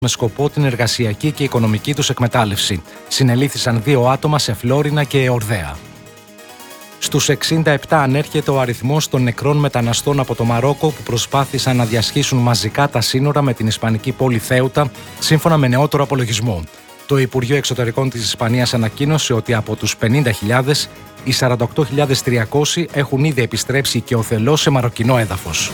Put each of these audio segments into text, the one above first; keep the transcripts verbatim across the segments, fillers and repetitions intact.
με σκοπό την εργασιακή και οικονομική τους εκμετάλλευση. Συνελήφθησαν δύο άτομα σε Φλόρινα και Εορδαία. Στους εξήντα επτά ανέρχεται ο αριθμός των νεκρών μεταναστών από το Μαρόκο που προσπάθησαν να διασχίσουν μαζικά τα σύνορα με την ισπανική πόλη Θέουτα, σύμφωνα με νεότερο απολογισμό. Το Υπουργείο Εξωτερικών της Ισπανίας ανακοίνωσε ότι από τους πενήντα χιλιάδες, οι σαράντα οκτώ χιλιάδες τριακόσιοι έχουν ήδη επιστρέψει οικειοθελώς σε μαροκινό έδαφος.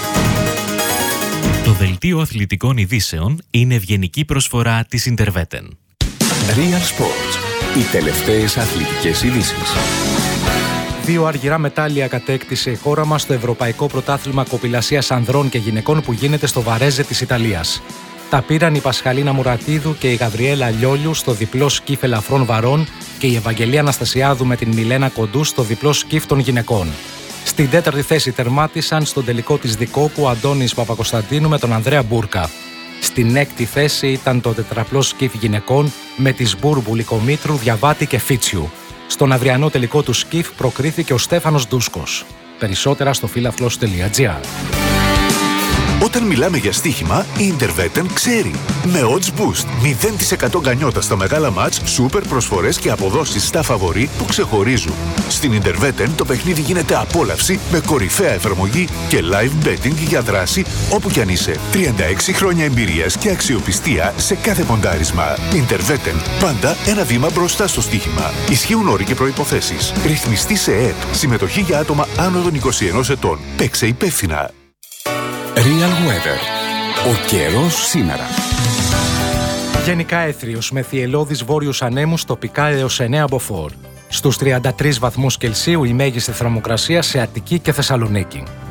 Το δελτίο αθλητικών ειδήσεων είναι ευγενική προσφορά της Interveten. Real Sports. Οι τελευταίες αθλητικές ειδήσεις. Δύο αργυρά μετάλλια κατέκτησε η χώρα μας στο Ευρωπαϊκό Πρωτάθλημα Κοπηλασίας Ανδρών και Γυναικών που γίνεται στο Βαρέζε της Ιταλίας. Τα πήραν η Πασχαλίνα Μουρατίδου και η Γαβριέλα Λιόλιου στο διπλό σκιφ ελαφρών βαρών και η Ευαγγελία Αναστασιάδου με την Μιλένα Κοντού στο διπλό σκιφ των γυναικών. Στην τέταρτη θέση τερμάτισαν στον τελικό της Δικόπου ο Αντώνης Παπακοσταντίνου με τον Ανδρέα Μπούρκα. Στην έκτη θέση ήταν το τετραπλό σκιφ γυναικών με τις Μπούρμπου, Λυκομήτρου, Διαβάτη και Φίτσιου. Στον αυριανό τελικό του σκιφ προκρίθηκε ο Στέφανος Ντούσκος. Περισσότερα στο φίλαθλος τελεία τζι άρ. Όταν μιλάμε για στοίχημα, η Interveten ξέρει. Με odds boost, μηδέν τοις εκατό γκανιότα στα μεγάλα μάτς, σούπερ προσφορές και αποδόσεις στα φαβορί που ξεχωρίζουν. Στην Interveten το παιχνίδι γίνεται απόλαυση με κορυφαία εφαρμογή και live betting για δράση όπου κι αν είσαι. τριάντα έξι χρόνια εμπειρίας και αξιοπιστία σε κάθε ποντάρισμα. Interveten, πάντα ένα βήμα μπροστά στο στοίχημα. Ισχύουν όροι και προϋποθέσεις. Ρυθμιστή σε ΕΕΠ. Συμμετοχή για άτομα άνω των είκοσι ενός ετών. Παίξε υπεύθυνα. Real Weather. Ο καιρός σήμερα. Γενικά έθριος με θυελλώδεις βόρειους ανέμους, τοπικά έως εννέα μποφόρ. Στους τριάντα τρεις βαθμούς Κελσίου η μέγιστη θερμοκρασία σε Αττική και Θεσσαλονίκη.